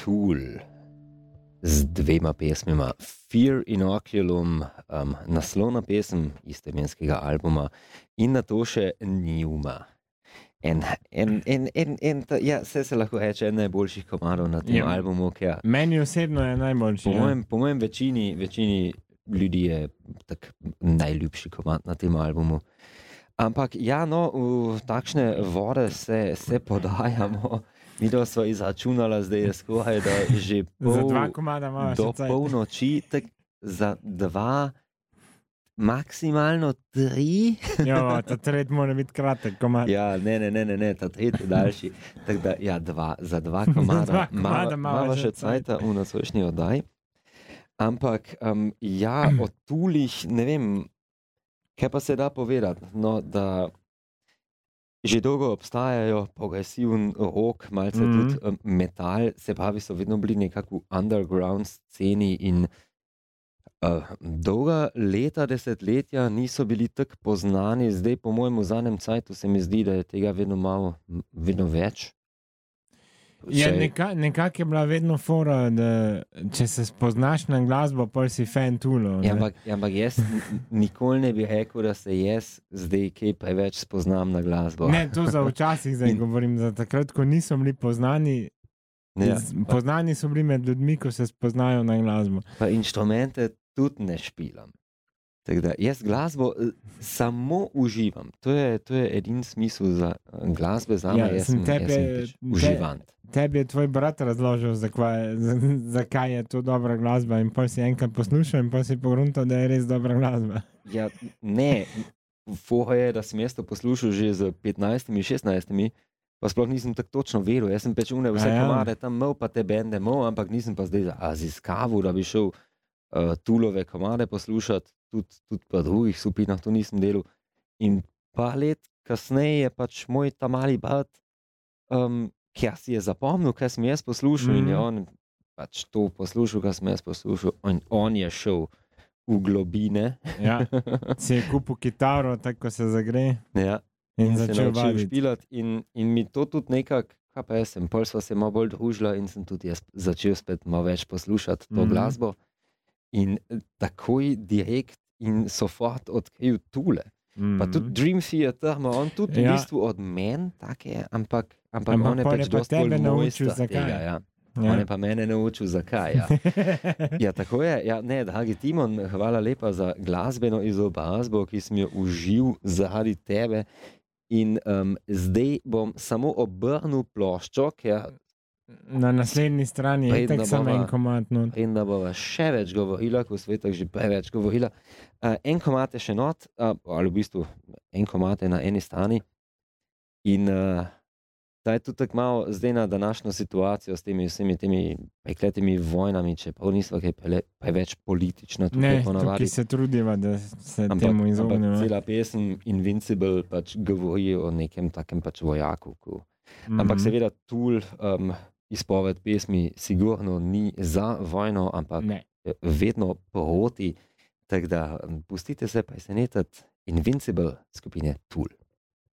Tool z 2 pesmima. Fear Inoculum, naslovna pesem istoimenskega albuma in na to še Newma. Vse se lahko reče en najboljših komadov na tem albumu. Meni osebno je najboljši. Po mojem večini ljudi je tak najljubši komad na tem albumu. Ampak v takšne vode se podajamo. Mi da smo izračunali, zdaj je skoraj, da že za 2 komada do polnoči, za 2, maksimalno 3. Ja, ta tretji mora biti kratek komad. Ja, ne, ta tretji je daljši. Tako da, za 2 komada imamo še cajta v nocojšnji oddaji. Ampak, o Toolih, ne vem, kaj pa se da povedati, no, da že dolgo obstajajo progresiven rock, malce tudi metal, se pravi, so vedno bili nekako v underground sceni in dolga leta, desetletja niso bili tako poznani. Zdaj, po mojem zadnjem cajtu se mi zdi, da je tega vedno več. Ja, nekako je bila vedno fora, da če se spoznaš na glasbo, pol si fan Toolov. Ampak jaz nikoli ne bi rekel, da se jaz zdaj kaj preveč spoznam na glasbo. Ne, to za včasih zdaj govorim, za takrat, ko niso bili poznani. Poznani so bili med ljudmi, ko se spoznajo na glasbo. Pa inštrumente tudi ne špilam. Tako da jaz glasbo samo uživam. To je edin smisel za glasbe zame. Jaz sem uživant. Tebi je tvoj brat razložil, zakaj je to dobra glasba in pol si enkrat poslušal in pol si pogruntal, da je res dobra glasba. Ja, ne. Fora je, da sem jaz to poslušal že z 15, 16, pa sploh nisem tako točno veril. Jaz sem pečune vse komade tam imel, pa te bende imel, ampak nisem pa zdaj raziskaval, da bi šel Toolove komade poslušati, tudi pa drugih skupinah, to nisem delal. In pa let kasneje je pač moj ta mali brat, ki si je zapomnil, kaj sem jaz poslušal in je on pač to poslušal, kaj sem jaz poslušal. On je šel v globine. Ja, si je kupil kitaro, tako se zagre. Ja. In začel špilati in mi to tudi nekako, kaj pa jaz sem, pol sva se malo bolj družila in sem tudi jaz začel spet malo več poslušati to glasbo. In takoj direkt in sofort odkril Toole. Pa tudi Dream Theater, on tudi v bistvu od men take, ampak on je pač dosti bolj mojster tega. Ja. On je pa mene naučil zakaj. Ja, tako je. Ja, ne, dragi Timon, hvala lepa za glasbeno izobrazbo, ki sem jo užil zaradi tebe. In zdaj bom samo obrnil ploščo, ker na naslednji strani je tak samo en komad. In da bova še več govorila, ko svetak že preveč govorila. En komad je še not, ali v bistvu en komad je na eni strani. In ta je tudi tako malo zdaj na današnjo situacijo s temi vsemi temi prekletimi vojnami, čeprav nisva kaj preveč politična. Ne, tukaj se trudiva, da se temu izognemo. Ampak cela pesem Invincible pač govori o nekem takem pač vojaku. Ampak seveda Tool izpoved pesmi sigurno ni za vojno, ampak vedno proti. Tako da pustite se presenetiti Invincible skupine Tool.